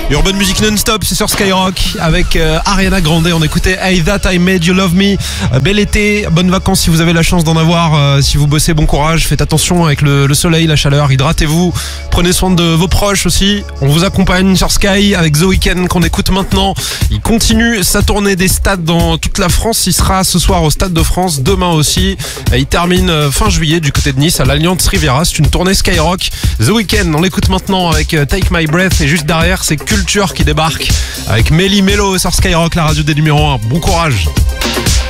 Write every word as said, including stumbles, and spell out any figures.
Urban Music non-stop, c'est sur Skyrock avec euh, Ariana Grande. On écoutait Hey That I Made You Love Me. Euh, bel été, bonnes vacances si vous avez la chance d'en avoir. Euh, si vous bossez, bon courage. Faites attention avec le, le soleil, la chaleur. Hydratez-vous. Prenez soin de vos proches aussi. On vous accompagne sur Sky avec The Weeknd qu'on écoute maintenant. Il continue sa tournée des stades dans toute la France. Il sera ce soir au Stade de France, demain aussi. Et il termine euh, fin juillet du côté de Nice à l'Alliance Riviera. C'est une tournée Skyrock. The Weeknd, on l'écoute maintenant avec euh, Take My Breath. Et juste derrière, c'est Culture qui débarque avec Melly Mello sur Skyrock, la radio des numéros un. Bon courage.